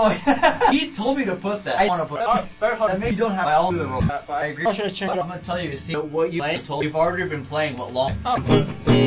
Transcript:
Oh, he told me to put that. I want to put that. Maybe you don't have. I'll do the role. I agree. I should have changed it. I'm gonna tell you. See what you told. We've already been playing what long. Oh, cool.